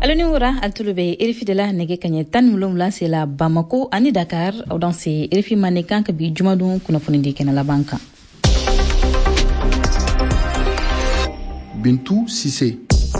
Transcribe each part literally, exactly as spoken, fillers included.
Aloniura altulube erifi de la nege kanye tan mulum la c'est la Bamako ani Dakar dans ces erifi manekan ka bi jumadun kuna funindi kena la banka. Bintou Sissé.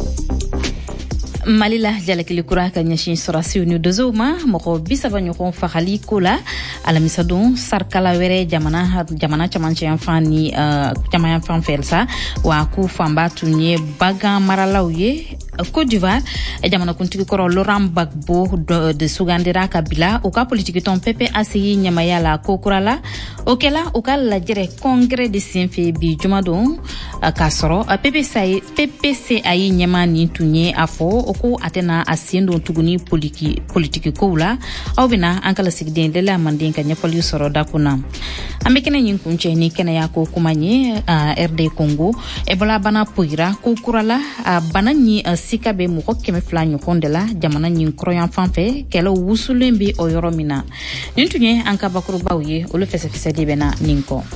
Malila jalakili kura ka nyashin sorasi uni dozoma moko bisaba nyoko fakhali kola alamisa don sarkala were jamana jamana chamanche enfani uh, jamana enfan felsa wa ku famba tunye baga maralawye Côte d'Ivoire jamana kuntiki koro Laurent Gbagbo de, de Sugandira Kabila oka politique ton P P A C I nyamaya la kokurala okela okal la dire congrès de Saint-Fé bi jumadon kasoro P P C A I nyamani tunye afo oko atena asiendo tuguni politiki politiki koula au bina ankala sigden de la mandin kanya fali soro dakuna amekene nyinkunche ni kena yako kumanye uh, R D Congo ebola bana poira kokurala uh, bana ni uh, sikabe mu hokkeme flanyo kondela jamana nyin kroyan fanfe kelo wusulembi o yoromina nintunye anka bakuru bawye olu fese fese dibena ninko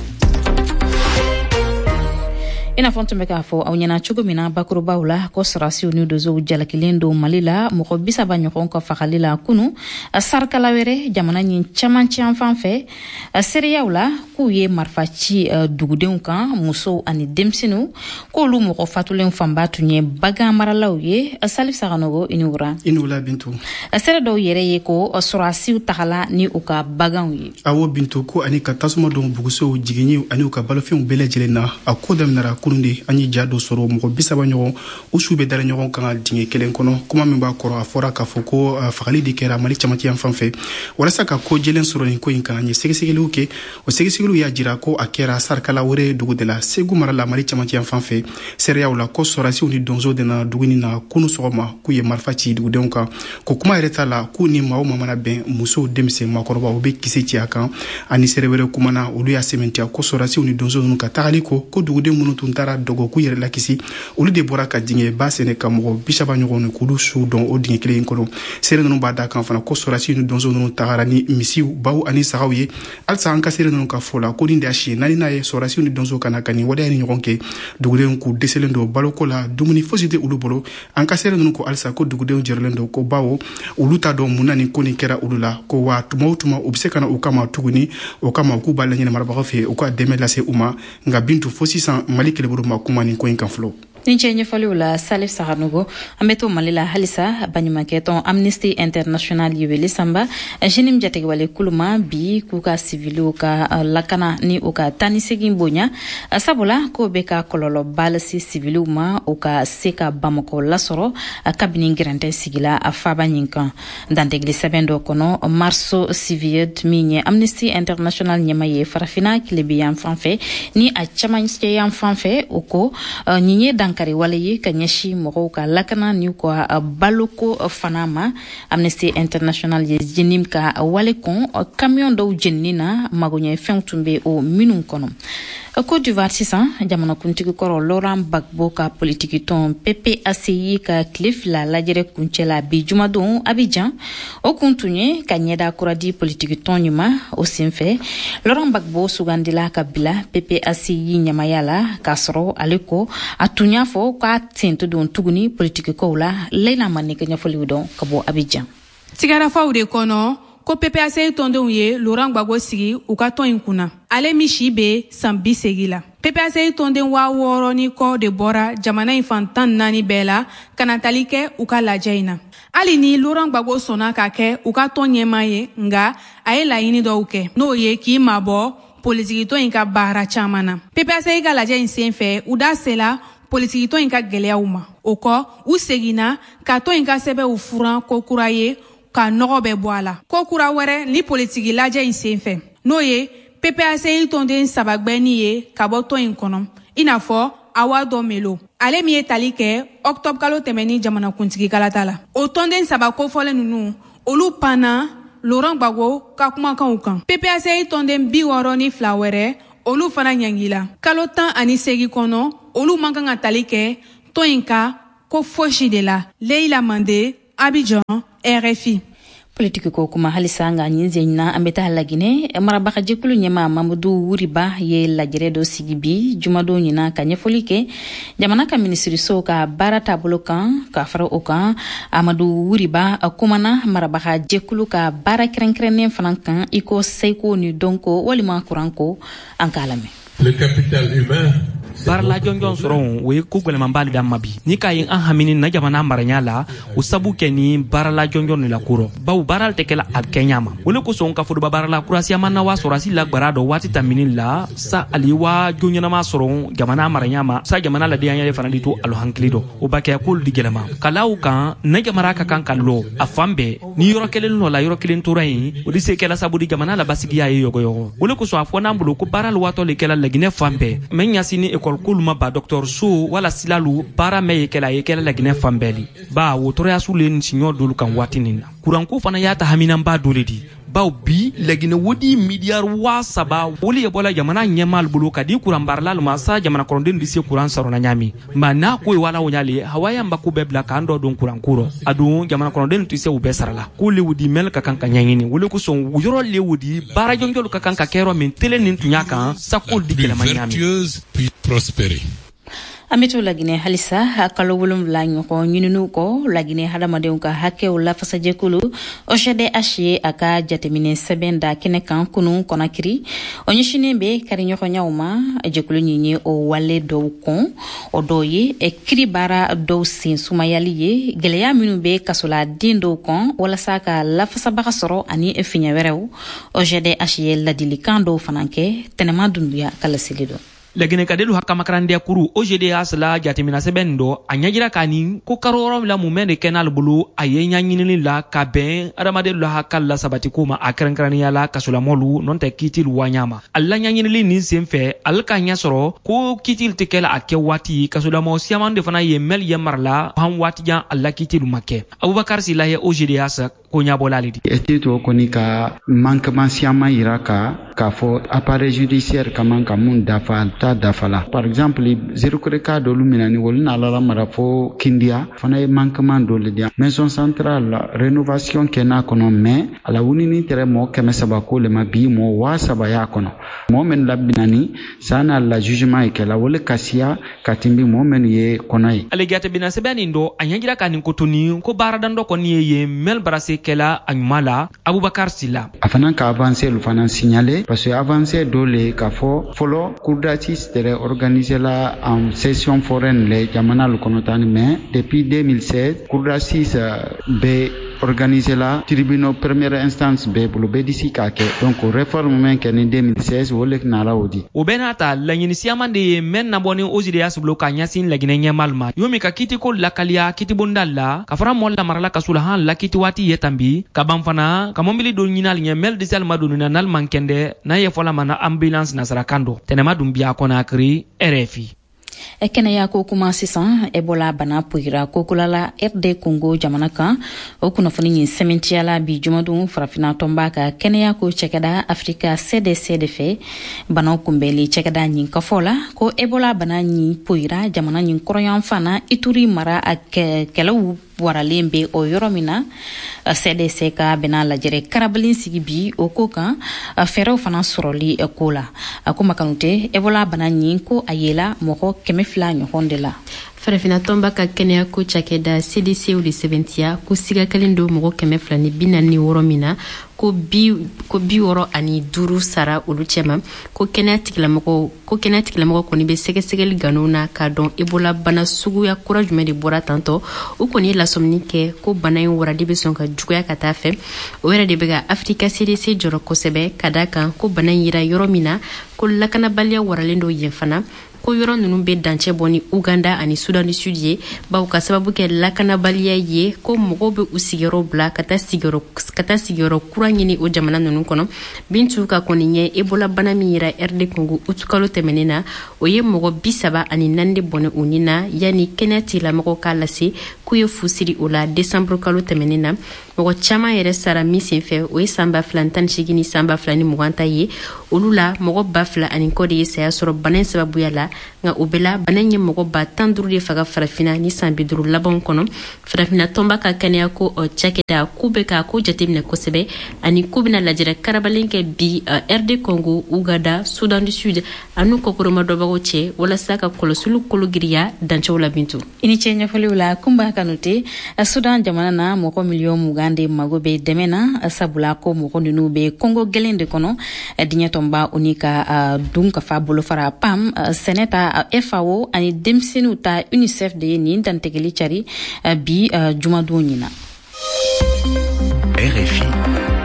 ina fonto meka fo awnyana chugo mina bakuru bawla ko sarasi uni dozo jalakilendo malila mo ko bisaba nyoko ko fakhalila kunu sarkala were jamana nyin chamanchi fanfe seriyaula ku ye marfachi duguden kan muso ani demsinu ko lu mo ko fatulen famba tunye baga maralawye salif saganogo inura inula bintu sere do yere ye ko sarasi takhala ni uka baganwi awo bintu ko ani katasuma don buguso jiginyi ani uka balofin bele jelena akodam nara kunundi ani jado soro mo bisaba nyogo usube dara nyogo kan dinge kelen kono kuma min ba koro afora ka foko fakhali dikera mali chamati fanfe wala saka ko jelen soro ni ko inkan ni segesegelu ke o segesegelu ya jira ko akera sarkala wore dugu de la segu marala mali chamati fanfe seria wala ko sorasi uni donzo de na duguni na kunu soma ku ye marfachi dugu donka ko kuma ereta la ku ni mawo mamana ben muso demse makoroba obe kiseti akan ani serewere kuma na olu ya sementia ko sorasi uni donzo nu ka taliko ko dugu de munu tuntara dogo ku yere la kisi olu de bora ka dinge basene ka mo bishaba nyogo ne kulu su don o dinge kele kono sere no bada kan fana ko sorasi uni donzo nu tagara ni misiu bawu ani sagawiye alsa anka sere no ka fola ko dinde ashi nani na ye sorasi uni donzo kana kani wada ni nyogonke dugude ku deselendo baloko la dumuni fosite ulu bolo anka sere no ko alsa ko dugude jerlendo ko bawo ulu ta do munani ko ni kera ulula ko wa tuma tuma obsekana ukama tuguni ukama ku balanya na maraba fe ko demela se uma nga bintu fosi san malike le buru makuma ni ko inkanflo Ninche Faliula Salif Sahanogo ameto malila halisa banyuma keton Amnesty International yewele samba jenim jatege wale kuluma bi kuka civilu ka lakana ni uka tani segimbonya sabula ko beka kololo balasi civilu ma uka seka Bamako lasoro kabini ngirante sigila afaba nyinka dantegle sabendo kono marso civiet minye Amnesty International nyamaye farafina kilebiyan fanfe ni a chamanske yan fanfe uko nyinye kari walaye kanyashi moko ka lakana ni ko baloko fanama Amnesty International ye jinim ka wale kon camion do jennina magonya fentumbe o minun kono Côte d'Ivoire sisa jamana kuntiki koro Laurent Gbagbo ka politique ton P P A C I ka cliff la lajere kunchela bi jumadon Abidjan o kuntunye kanyeda kuradi politique ton nyuma o sinfe Laurent Gbagbo Sugandila Kabila P P A C I nyamayala kasro aleko atunya fo ka tento don tuguni politique ko la leila manike nyafolido kabo Abidjan tigara fawde kono ko P P A C I tondon ye Laurent Gbagbo sigi u ka ton inkuna ale mishi be sambi segila P P A C I tonden wa woro ni ko de bora jamana infantan nani bela kanatalike u ka lajaina ali ni Laurent Gbagbo sona ka ke u ka ton yema ye nga ay la yini do uke no ye ki mabo politiki to inka bara chamana P P A C I ka laja insenfe u da sela politiki to inka geleauma oko u segina ka to inka sebe u furan ko kuraye ka nogo be boala ko kura were ni politiki laja insenfe no ye P P A C I tonden sabagbeni ye kaboto inkono inafo awado melo ale mi etalike octobre kalo temeni jamana kuntigi kalatala o tonden sabako fole nunu olu pana Laurent Gbagbo ka kuma kan ukan P P A C I tonden bi woro ni flawere olu fana nyangila kalo tan ani segi kono olu mankan talike to inka ko foshi de la Leila Mande Abidjan R F I Politiki ko kuma halisa nga nyinzenya ambeta halagine marabaka jekulu nyema Mamadou Wuriba ye lajire do sigibi jumado nyina kanyefolike jamana ka ministry so ka barata bolokan ka fara okan Amadou Wuriba akumana marabaka jekulu ka bara krenkrennen fanankan iko seiko ni donko walima kuranko ankalame. Le capital humain barla jonjon soron we ko gole mambali da mabi ni kay an hamini na jamana maranya la o sabu ke ni barla jonjon la kuro baw baral te kala ak kenyama wole ko son ka fudu barla kurasi manna wa sorasi la barado wati tamini la sa aliwa jonyana ma soron jamana maranya ma sa jamana la dianya le fanali to alo hanklido o bakay kul digelama kalaw kan na jamara ka kan kallo afambe ni yoro kelen no la yoro kelen torai o dise kala sabu di jamana la basigiya yogo yogo wole ko so afona mbulo ko baral wato le kala la gine fambe menya sini kuluma ba docteur Sou wala silalu para me yekela yekela la gine fambeli ba wotore asulen sinyo dolu kan watinina kuranku fana yata hamina ba doledi ba bi la gine wodi miliar wa saba woli ebola jamana nyemal bulu kadi kuran barlal masa jamana koronden disi kuran sarona nyami mana ko wala wonyali hawaya mbaku bebla kando don kuran kuro adu jamana koronden tise ube sarala ko le wodi mel ka kanka nyangini woli ko son yoro le wodi bara jonjol ka kanka kero min tele nin tunyaka sakol dikela manyami prospérer. Ameto lagine halisa hakalo wulum lanyo ko nyinunu ko lagine hadamade unka hake ula fasaje kulu oshede ashie aka jatemine sebenda kene kan kunu konakiri onyishine be karinyo ko nyauma ejekulu nyinye o wale do kon odoye e kribara do sin sumayaliye geleya minu be kasola dindo kon wala saka la fasabaka soro ani e finya werew oshede ashie la dilikando fananke tenema dunduya kala silido. Lagine kadelu hakama karande kuru O G D A sala jatimina sebendo anyajira kani ko karoro la mumene kenal bulu ayenya nyinili la kabe adamade la hakalla sabati kuma akrankrani yala kasula molu nonte kitil wanyama alla nyinili ni semfe alkanya soro ko kitil tikela ake wati kasula mo siamande fana yemel yemarla han wati jan alla kitil make Abubakar Silaye O G D A sa ko nyabolalidi etito konika manquement siama iraka ka fo appareil judiciaire kaman kamun dafa ta dafala par exemple zero kreka do lumina ni wolna la mara fo kindia fana manquement do le dia maison centrale rénovation kena kono mais ala wunini tere mo keme sabako le mabi mo wa sabaya kono mo men labinani sana la jugement e kala wole kasia katimbi mo men ye konai alegate bina sebani ndo anyangira kanin kotuni ko baradando koni ye mel barase kela anyumala Abubakar Sila afana ka avancer le fana signaler parce que avancer do le ka fo folo courdatis tere organiser la en session foraine le jamana le konotani mais depuis deux mille seize courdatis be organiser la tribunal première instance be bulu be disi kake donc réforme men ken deux mille seize wolek na la odi obenata la nyinisiamande men na boni O G D A bloka nyasin la ginenya malma yomi ka kiti ko la kalia kiti bondalla ka fara molla marala kasula han la kiti wati yetambi ka bamfana ka mombili do nyinal nyemel disal madunu na nal mankende na ye fola mana ambulance na sarakando tenema dumbia kona kri R F I ekene ya ko kuma sisan ebola bana puira ko kulala R D Congo jamana kan o kuna foni ni sementiala bi jumadu farafina tomba ka kene ya ko chekada Africa C D C de fe bana kumbeli chekada nyin kafola ko ebola bana ni puira jamana nyin koroyan fana ituri mara ak kelawu waralembe o yoromina C D C ka bena la jere karabalin sigi bi o ko kan fero fana soroli ekola akuma kanute ebola bana nyin ko ayela moko kemefla nyondela farafina tomba ka kenya ko chakeda C D C uli seventia ko siga kalindo moko kemefla ni binani woromina ko bi ko bi woro ani duru sara ulu chema ko kenetic la moko ko kenetic la moko koni be sege segel ganona ka don ebola bana sugu ya kura jume de bora tanto o koni la somnike ko bana yin wora dibe sonka juya kata fe o wera de bega Africa C D C joro ko sebe kadaka ko bana yira yoromina ko lakana balia wora lendo yefana ko yoro nunu be danche boni Uganda ani Sudan du Sud ye ba ka sababu ke lakana balia ye ko mogo be usigero bla kata sigero kata sigero kuranyini o jamana nunu kono bintu ka koninye ebola bana mira R D Congo utukalo temenena o ye mogo bisaba ani nande bone unina yani kenati la mogo kalasi ku ye fusiri ola December kalo temenena mogo chama yere sara misin fe o ye samba flantan shigini samba flani muganta ye olula mogo bafla ani kodi ye saya soro bana sababu yala la nga o bela bana ɲɛmɔgɔ ba tan duuru de faga farafina ni san bi duuru laban kɔnɔ. Farafina tɔnba ka kɛnɛya ko o cakɛda k'u bɛ ka ko jateminɛ kosɛbɛ ani k'u bɛna lajɛrɛ karabalen kɛ bi R D Congo, Uganda, Sudan du Sud anu kɔkɔrɔma dɔbagaw cɛ walasa ka kɔlɔsiliw kolo giriya dancɛw la Bintu. I ni ce ɲɛfɔliw la kunba kanute Sudan jamana na mɔgɔ miliyɔn mugan de mago bɛ dɛmɛ na sabula ko mɔgɔ ninnu bɛ Congo gɛlɛn de kɔnɔ diɲɛ tɔnba uni ka dun ka fa bolofara P A M sɛnɛ ta F A O ani denmisɛnninw ta UNICEF de ye nin dantigɛli cari bi jumadon ɲina. R F I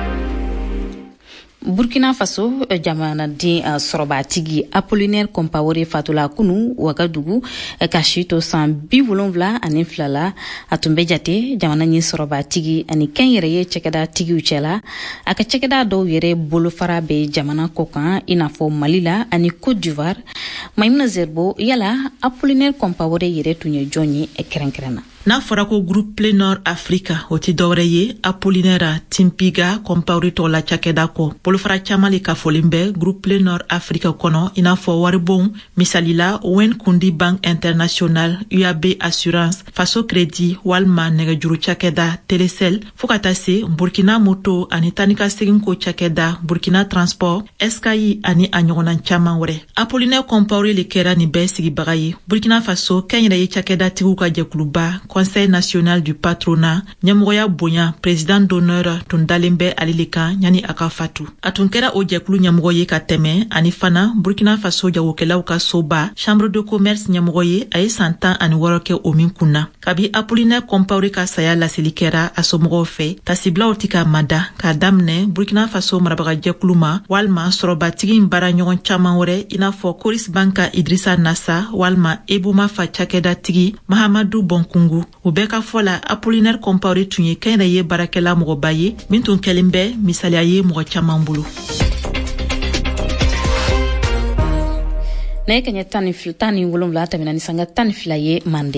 Burkina Faso jamanaden sɔrɔbatigi Apollinaire Compaoré fatula kunu Wagadugu ka si to san bi wolonwula ani fila la a tun bɛ jate jamana ɲɛ sɔrɔbatigi ani kɛnyɛrɛye cɛkɛda tigiw cɛla a ka cɛkɛda dɔw yɛrɛ bolofara bɛ jamana kɔ kan i n'a fɔ Mali la ani Côte d'Ivoire. Maïmouna Zerbo yala Apollinaire Compaoré yɛrɛ tun ye jɔn ye kɛrɛnkɛrɛnna. N'a fɔra ko groupe Play Nord Africa o ti dɔwɛrɛ ye Apollinaire Timpiga Compaoré tɔgɔ la cakɛda kɔ. Bolofara caman le ka fɔlen bɛ groupe Play Nord Africa kɔnɔ i n'a fɔ waribon misalila Wen Kundi Bank International, U A B Assurance, Faso Crédit walima nɛgɛjuru cakɛda Telecel fo ka taa se Burkina Moto ani tanika segin ko cakɛda Burkina Transport, S K I ani a ɲɔgɔnna caman wɛrɛ. Apollinaire Compaoré le kɛra nin bɛɛ sigibaga ye. Burkina Faso kɛnyɛrɛye cakɛda tigiw ka jɛkuluba Conseil national du patronat ɲɛmɔgɔya bonya président d'honneur tun dalen bɛ ale le kan ɲani a ka fatu. A tun kɛra o jɛkulu ɲɛmɔgɔ ye ka tɛmɛ ani fana Burkina Faso jagokɛlaw ka soba Chambre de commerce ɲɛmɔgɔ ye a ye san tan ani wɔɔrɔ kɛ o min kunna. Kabi Apollinaire Compaoré ka saya laseli kɛra a somɔgɔw fɛ tasiblaw ti ka mada k'a daminɛ Burkina Faso marabaga jɛkulu ma walima sɔrɔbatigi baara ɲɔgɔn caman wɛrɛ i n'a fɔ Coris Banka Idrissa Nassa walima Ebuma fa cakɛda tigi Mahamadou Bonkungu. U bɛɛ ka fɔ la Apollinaire Compaoré tun ye kɛnyɛrɛye baarakɛla mɔgɔba ye min tun kɛlen bɛ misaliya ye mɔgɔ caman bolo. Na ye kɛɲɛ tan ni wolonwula tɛmɛna ni sanga tan ni fila ye Mande.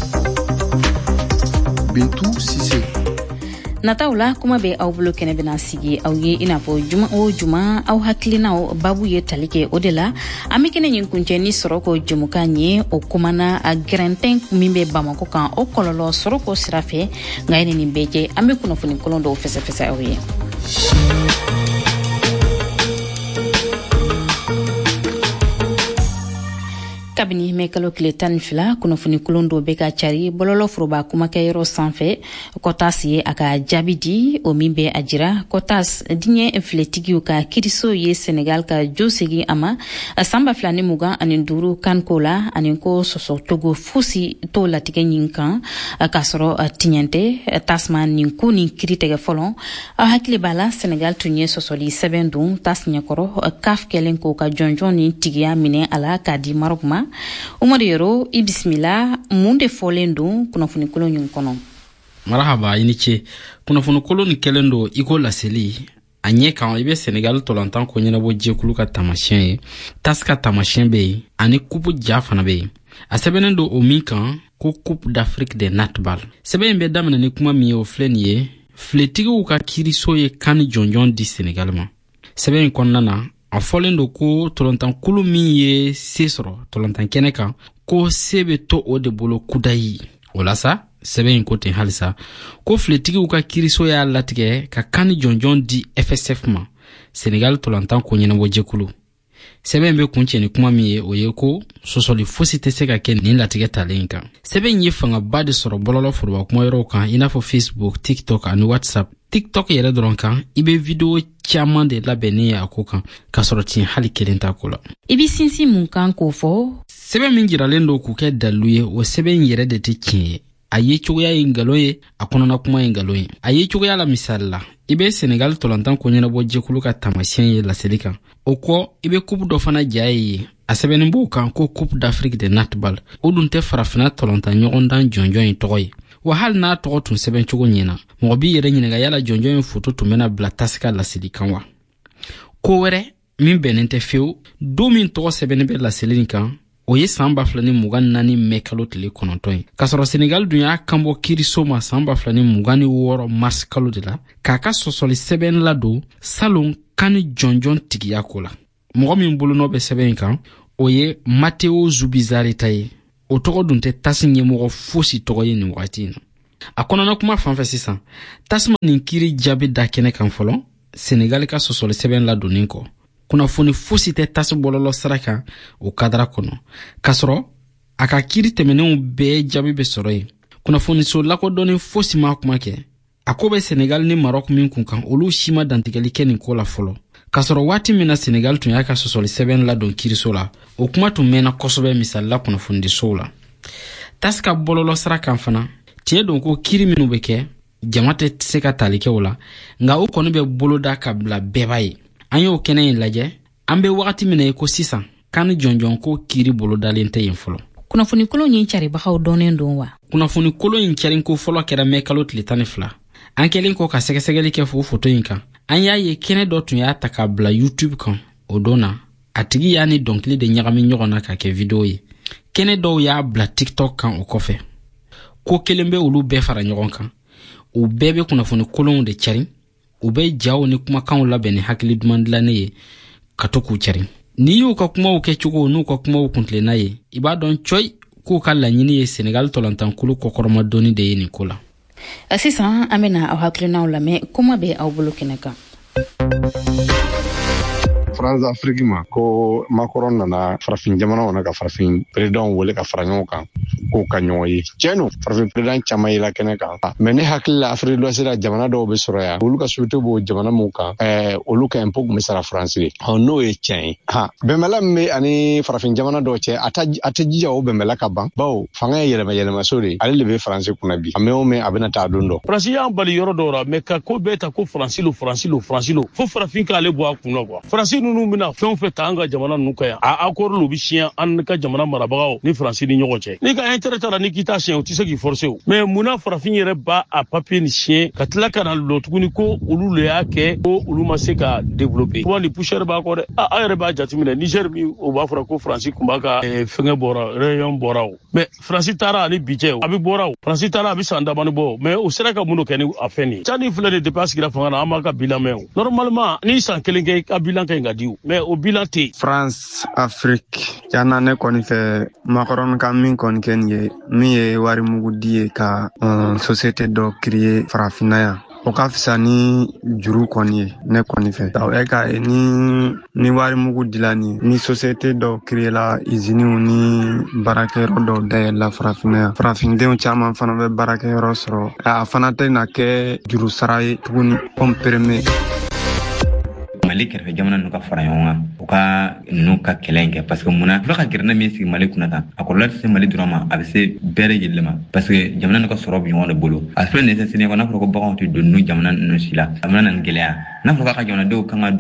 Bintu Sise. Nataw la kuma bɛ aw bolo kɛnɛ bɛna sigi aw ye i n'a fɔ juma o juma aw hakilinaw babu ye tali kɛ o de la an bɛ kɛnɛ ɲin kuncɛ ni sɔrɔko jɛmukan ye o kumana a gɛrɛntɛn min bɛ Bamako kan o kɔlɔlɔ sɔrɔko sira fɛ nka ye nin bɛɛ kɛ an bɛ kunnafoni kolon dɔw fɛsɛfɛsɛ aw ye. Kabini mɛ kalo tile tan ni fila kunnafoni kolon dɔw bɛ ka cari bɔlɔlɔ foroba kumakɛyɔrɔ sanfɛ Kotas ye a ka jaabi di o min bɛ a jira Kotas diɲɛ filɛtigiw ka kiiriso ye Senegal ka jo segin a ma san ba fila ni mugan ani duuru kanko la ani ko sɔsɔ togo fosi t'o latigɛ ɲin kan k'a sɔrɔ tiɲɛ tɛ tasuma nin ko nin kiiri tigɛ fɔlɔ aw hakili b'a la Senegal tun ye sɔsɔli sɛbɛn don tas ɲɛkɔrɔ C A F kɛlen k'o ka jɔnjɔn ni tigiya minɛ a la k'a di Maroc ma. Umaru Yoro i bisimila mun de fɔlen don kunnafoni kolon ɲin kɔnɔ. Marahaba i ni ce. Kunnafoni kolon ni kɛlen don i ko laseli a ɲɛ kan i bɛ Senegal tɔlantan ko ɲɛnabɔ jɛkulu ka tamasiyɛn ye tas ka tamasiyɛn bɛ yen ani kupu ja fana bɛ yen a sɛbɛnnen don o min kan ko Coupe d'Afrique de Netball. Sɛbɛn in bɛ daminɛ ni kuma min ye o filɛ nin ye filɛtigiw ka kiiriso ye kan jɔnjɔn di Senegal ma. Sɛbɛn in kɔnɔna na a fɔlen don ko tɔlantan kulu min ye se sɔrɔ tɔlantan kɛnɛ kan ko se bɛ to o de bolo kudayi. O la sa sɛbɛn in ko ten halisa ko filɛtigiw ka kiiriso y'a latigɛ ka kan jɔnjɔn di F S F ma Senegal tɔlantan ko ɲɛnabɔ jɛkulu. Sɛbɛn bɛ kuncɛ ni kuma min ye o ye ko sɔsɔli fosi tɛ se ka kɛ nin latigɛ talen kan. Sɛbɛn ye fangaba de sɔrɔ bɔlɔlɔ foroba kuma yɔrɔ kan i n'a fɔ Facebook, TikTok ani WhatsApp. TikTok yɛrɛ dɔrɔn kan i bɛ video caman de labɛnnen ye a ko kan ka sɔrɔ tiɲɛ hali kelen t'a ko la. I bɛ sinsin mun kan k'o fɔ? Sɛbɛn min jiralen don k'u kɛ dalilu ye o sɛbɛn yɛrɛ de tɛ tiɲɛ ye. A ye cogoya ye ngalon ye a kɔnɔna kuma ye ngalon ye. A ye cogoya la misali la i bɛ Senegal tɔlantan ko ɲɛnabɔ jɛkulu ka tamasiyɛn ye laseli kan. O kɔ i bɛ coupe dɔ fana ja ye a sɛbɛnnen b'o kan ko Coupe d'Afrique de Netball. O dun tɛ farafina tɔlantan ɲɔgɔndan jɔnjɔn in tɔgɔ ye. Wa hali n'a tɔgɔ tun sɛbɛn cogo ɲɛna mɔgɔ b'i yɛrɛ ɲininka yala jɔnjɔn in foto tun bɛna bila tasika laseli kan wa. Ko wɛrɛ min bɛnnen tɛ fewu don min tɔgɔ sɛbɛnnen bɛ laseli nin kan o ye san ba fila ni mugan naani mɛ kalo tile kɔnɔntɔn ye k'a sɔrɔ Senegal dun y'a kanbɔ kiiriso ma san ba fila ni mugan ni wɔɔrɔ mars kalo de la k'a ka sɔsɔli sɛbɛn ladon salon kan jɔnjɔn tigiya ko la. Mɔgɔ min bolonɔ bɛ sɛbɛn in kan o ye Mateo Zubizarre ta ye o tɔgɔ dun tɛ tasi ɲɛmɔgɔ fosi tɔgɔ ye nin wagati in na a kɔnɔna kuma fanfɛ sisan tasuma nin kiri jaabi da kɛnɛ kan fɔlɔ Senegal ka sɔsɔli sɛbɛn ladonnen kɔ kunnafoni fosi tɛ tasi bɔlɔlɔ sira kan o kadara kɔnɔ kasɔrɔ a ka kiri tɛmɛnenw bɛɛ jaabi bɛ sɔrɔ yen kunnafoniso lakodɔnnen fosi ma kuma kɛ a ko bɛ Senegal ni Maroc min kun kan olu si ma dantigɛli kɛ nin ko la fɔlɔ kasɔrɔ waati min na Senegal tun y'a ka sɔsɔli sɛbɛn ladon kiriso la o kuma tun mɛnna kosɛbɛ misali la kunnafonidisow la tasi ka bɔlɔlɔ sira kan fana tiɲɛ don ko kiri minnu bɛ kɛ jama tɛ se ka tali kɛ o la nka o kɔni bɛ boloda ka bila bɛɛ b'a ye an y'o kɛnɛ in lajɛ an bɛ wagati min na ye ko sisan kan jɔnjɔn ko kiri bolodalen tɛ yen fɔlɔ kunnafoni kolon yin caribagaw dɔnnen don wa kunnafoni kolon in carin ko fɔlɔ kɛra mɛ kalo tile tan ni fila an kɛlen kɔ ka sɛgɛsɛgɛli kɛ fo foto in kan an y'a ye kɛnɛ dɔ tun y'a ta k'a bila YouTube kan o don na a tigi y'a ni dɔnkili de ɲagami ɲɔgɔn na ka kɛ video ye kɛnɛ dɔw y'a bila TikTok kan o kɔfɛ ko kelen bɛ olu bɛɛ fara ɲɔgɔn kan u bɛɛ bɛ kunnafoni kolonw de carin u bɛ jaw ni kumakanw labɛn ni hakili duman dilannen ye ka to k'u carin ni y'u ka kumaw kɛ cogo n'u ka kumaw kuntilenna ye i b'a dɔn coy k'u ka laɲini ye Senegal tɔlantankulu kɔkɔrɔma dɔɔni de ye nin ko la sisan an bɛna aw hakilinaw lamɛn kuma bɛ aw bolo kɛnɛ kan France Afrique ma ko Macron nana farafin jamana wana ka farafin président wele ka fara ɲɔgɔn kan ko ka ɲɔgɔn ye tiɲɛ farafin président caman yela kɛnɛ kan mais ne hakili la Afrique de l'Ouest la jamana dɔw bɛ sɔrɔ yan olu ka société b'o jamana mun kan ɛɛ olu ka impôt kun bɛ sara France de n'o ye tiɲɛ ye ha bɛnbɛla min bɛ ani farafin jamana dɔw cɛ a tɛ a tɛ jija o bɛnbɛla ka ban bawo fanga ye yɛlɛma yɛlɛmaso de ale de bɛ France kunna bi a mɛ o mɛ a bɛna taa don dɔ France y'an bali yɔrɔ dɔw la mais ka ko bɛɛ ta ko France lo France lo France lo fo farafin k'ale bɔ a kun na quoi France ninnu bɛna fɛn o fɛn ta an ka jamana ninnu kan yan a accord lu bɛ siɲɛ an ka jamana marabagaw ni France ni ɲɔgɔn cɛ ni ka intérêt tara ni k'i ta siɲɛ o tɛ se k'i forcer o mais munna farafin yɛrɛ b'a a papier ni siɲɛ ka tila ka na lɔ tuguni ko olu le y'a kɛ ko olu ma se ka développer souvent ni poussière b'a kɔ dɛ a yɛrɛ b'a jateminɛ Niger min o b'a fɔra ko France kun b'a ka fɛngɛ bɔra rayon bɔra o mais France taara ani bi cɛ a bɛ bɔra o France taara a bɛ san damani bɔ mais o sera ka mun kɛ ni a fɛn nin Tchad filɛ de depuis a sigira fanga na an b'a ka bilan mɛn o normalement ni san kelen kɛ ka bilan kɛ ka di o mais o bilan tɛ France Afrique yana ne kɔni fɛ Macron ka min kɔni kɛ nin ye min ye wari mugu di ye ka um, société dɔ créer farafinna yan o ka fisa ni juru kɔni ye ne kɔni fɛ e ka ni ni wari mugu dila ni ni société dɔ créer la usines ni baarakɛyɔrɔ dɔw dayɛlɛla farafinna yan farafindenw caman fana bɛ baarakɛyɔrɔ sɔrɔ a fana tɛ na kɛ juru sara ye tuguni comme premier Mali kɛrɛfɛ jamana n'u ka fara ɲɔgɔn kan u ka n'u ka kɛlɛ in kɛ parce que munna fila ka gɛrɛna min sigi Mali kunna tan a kɔrɔla tɛ se Mali dɔrɔn ma a bɛ se bɛɛ lajɛlen ma parce que jamana n'u ka sɔrɔ bɛ ɲɔgɔn de bolo a filɛ nin ye sisan n'a fɔra ko baganw tɛ don n'u jamana ninnu si la a bɛna na ni gɛlɛya n'a fɔra k'a ka jamanadenw kan ka